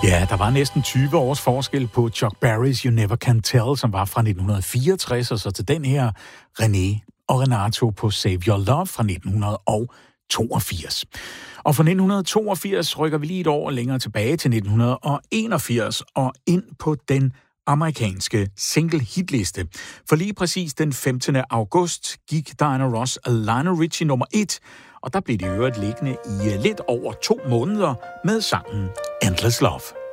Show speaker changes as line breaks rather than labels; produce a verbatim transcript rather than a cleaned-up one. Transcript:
Ja, der var næsten tyve års forskel på Chuck Berrys You Never Can Tell, som var fra nitten fireogtres, og så til den her René og Renato på Save Your Love fra nitten toogfirs. Og fra nitten toogfirs rykker vi lige et år længere tilbage til nitten enogfirs og ind på den amerikanske single-hitliste. For lige præcis den femtende august gik Diana Ross og Lionel Richie nummer et, og der blev det i øvrigt liggende i lidt over to måneder med sangen Endless Love.